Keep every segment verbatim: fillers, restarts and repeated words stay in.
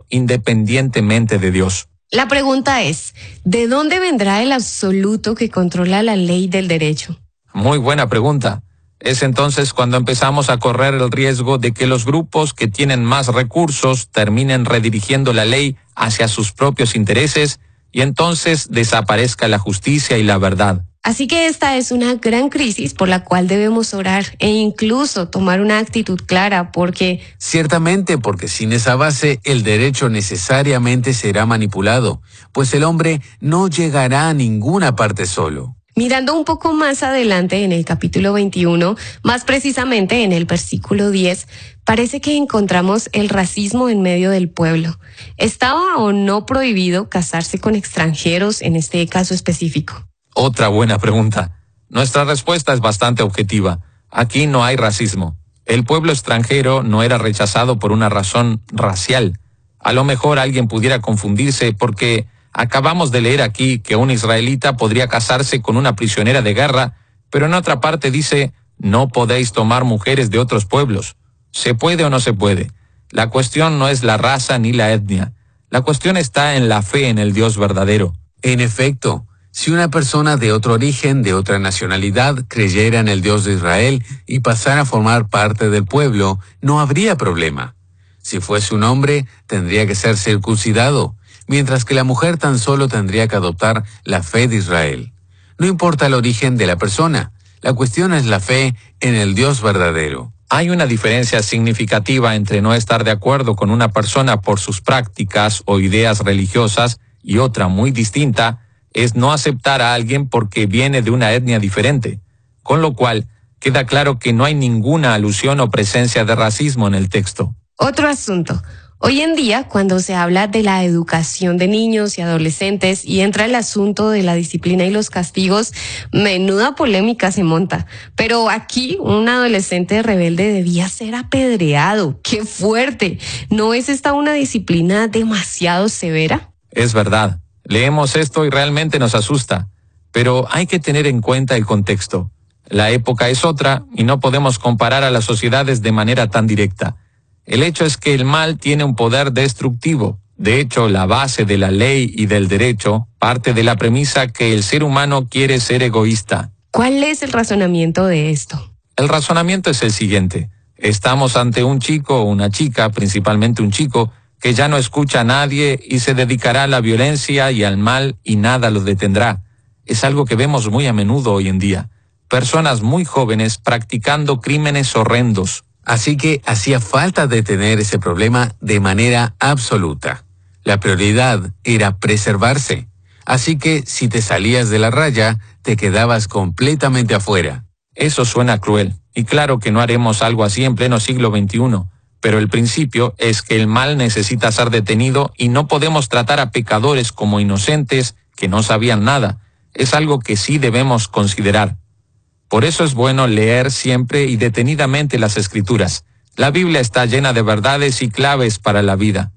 independientemente de Dios. La pregunta es, ¿de dónde vendrá el absoluto que controla la ley del derecho? Muy buena pregunta. Es entonces cuando empezamos a correr el riesgo de que los grupos que tienen más recursos terminen redirigiendo la ley hacia sus propios intereses y entonces desaparezca la justicia y la verdad. Así que esta es una gran crisis por la cual debemos orar e incluso tomar una actitud clara porque... Ciertamente, porque sin esa base el derecho necesariamente será manipulado, pues el hombre no llegará a ninguna parte solo. Mirando un poco más adelante en el capítulo veintiuno, más precisamente en el versículo diez, parece que encontramos el racismo en medio del pueblo. ¿Estaba o no prohibido casarse con extranjeros en este caso específico? Otra buena pregunta. Nuestra respuesta es bastante objetiva. Aquí no hay racismo. El pueblo extranjero no era rechazado por una razón racial. A lo mejor alguien pudiera confundirse porque acabamos de leer aquí que un israelita podría casarse con una prisionera de guerra, pero en otra parte dice, no podéis tomar mujeres de otros pueblos. ¿Se puede o no se puede? La cuestión no es la raza ni la etnia. La cuestión está en la fe en el Dios verdadero. En efecto, si una persona de otro origen, de otra nacionalidad, creyera en el Dios de Israel y pasara a formar parte del pueblo, no habría problema. Si fuese un hombre, tendría que ser circuncidado, mientras que la mujer tan solo tendría que adoptar la fe de Israel. No importa el origen de la persona, la cuestión es la fe en el Dios verdadero. Hay una diferencia significativa entre no estar de acuerdo con una persona por sus prácticas o ideas religiosas y otra muy distinta es no aceptar a alguien porque viene de una etnia diferente, con lo cual queda claro que no hay ninguna alusión o presencia de racismo en el texto. Otro asunto. Hoy en día, cuando se habla de la educación de niños y adolescentes y entra el asunto de la disciplina y los castigos, menuda polémica se monta. Pero aquí un adolescente rebelde debía ser apedreado. ¡Qué fuerte! ¿No es esta una disciplina demasiado severa? Es verdad. Leemos esto y realmente nos asusta. Pero hay que tener en cuenta el contexto. La época es otra y no podemos comparar a las sociedades de manera tan directa. El hecho es que el mal tiene un poder destructivo. De hecho, la base de la ley y del derecho parte de la premisa que el ser humano quiere ser egoísta. ¿Cuál es el razonamiento de esto? El razonamiento es el siguiente. Estamos ante un chico o una chica, principalmente un chico, que ya no escucha a nadie y se dedicará a la violencia y al mal y nada lo detendrá. Es algo que vemos muy a menudo hoy en día. Personas muy jóvenes practicando crímenes horrendos. Así que hacía falta detener ese problema de manera absoluta. La prioridad era preservarse. Así que si te salías de la raya, te quedabas completamente afuera. Eso suena cruel. Y claro que no haremos algo así en pleno siglo veintiuno. Pero el principio es que el mal necesita ser detenido y no podemos tratar a pecadores como inocentes que no sabían nada. Es algo que sí debemos considerar. Por eso es bueno leer siempre y detenidamente las Escrituras. La Biblia está llena de verdades y claves para la vida.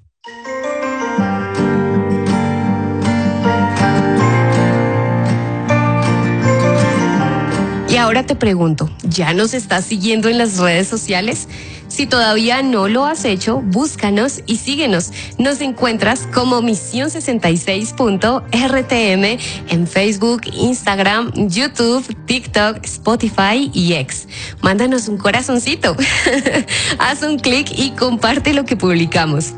Y ahora te pregunto, ¿ya nos estás siguiendo en las redes sociales? Si todavía no lo has hecho, búscanos y síguenos. Nos encuentras como Misión sesenta y seis punto R T M en Facebook, Instagram, YouTube, TikTok, Spotify y X. Mándanos un corazoncito. Haz un clic y comparte lo que publicamos.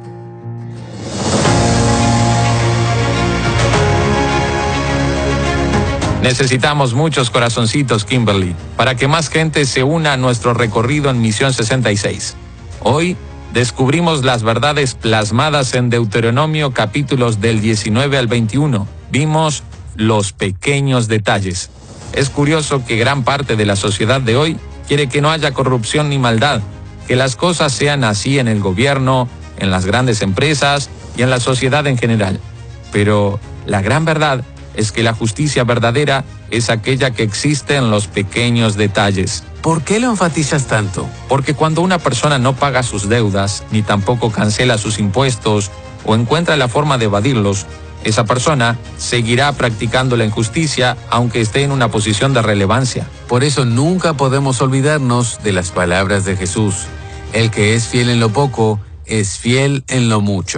Necesitamos muchos corazoncitos, Kimberly, para que más gente se una a nuestro recorrido en Misión sesenta y seis. Hoy descubrimos las verdades plasmadas en Deuteronomio capítulos del diecinueve al veintiuno. Vimos los pequeños detalles. Es curioso que gran parte de la sociedad de hoy quiere que no haya corrupción ni maldad, que las cosas sean así en el gobierno, en las grandes empresas y en la sociedad en general. Pero la gran verdad es que la justicia verdadera es aquella que existe en los pequeños detalles. ¿Por qué lo enfatizas tanto? Porque cuando una persona no paga sus deudas, ni tampoco cancela sus impuestos, o encuentra la forma de evadirlos, esa persona seguirá practicando la injusticia aunque esté en una posición de relevancia. Por eso nunca podemos olvidarnos de las palabras de Jesús. El que es fiel en lo poco, es fiel en lo mucho.